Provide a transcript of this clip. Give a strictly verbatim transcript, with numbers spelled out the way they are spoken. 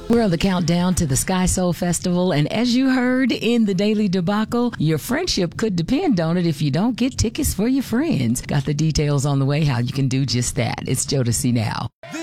We're on the countdown to the Sky Soul Festival, and as you heard in the Daily Debacle, your friendship could depend on it if you don't get tickets for your friends. Got the details on the way how you can do just that. It's Jodeci Now.